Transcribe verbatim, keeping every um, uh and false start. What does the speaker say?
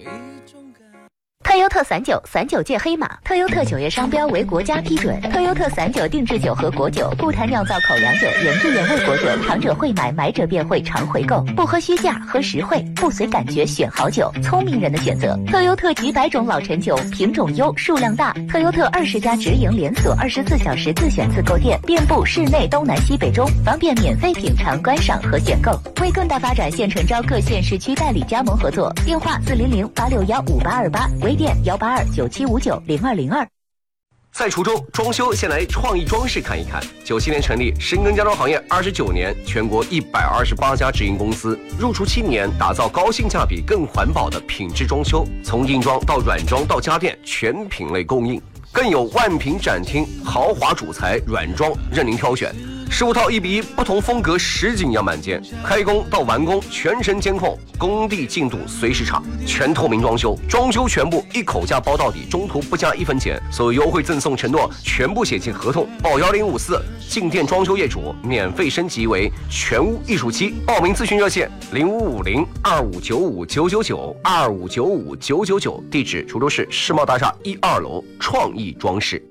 特优特散酒，散酒界黑马。特优特酒业商标为国家批准。特优特散酒定制酒和果酒，不谈酿造口粮酒、原汁原味果酒，尝者会买，买者便会常回购。不喝虚价，喝实惠，不随感觉选好酒，聪明人的选择。特优特几百种老陈酒，品种优，数量大。特优特二十家直营连锁，二十四小时自选自购店，遍布市内东南西北中，方便免费品尝、观赏和选购。为更大发展，现诚招各县市区代理加盟合作，电话四零零八六幺五八二八，微店幺八二九七五九零二零二。 在滁州装修，先来创意装饰看一看。九七年成立，深耕家装行业二十九年，全国一百二十八家直营公司，入驻七年，打造高性价比、更环保的品质装修，从硬装到软装到家电，全品类供应，更有万品展厅，豪华主材软装任您挑选。十五套一比一，不同风格实景样板间，开工到完工全程监控，工地进度随时查，全透明装修，装修全部一口价包到底，中途不加一分钱，所有优惠赠送承诺全部写进合同。报幺零五四，进店装修业主免费升级为全屋艺术期，报名咨询热线零五五零二五九五九九九二五九五九九九，地址滁州市世贸大厦一二楼创意装饰。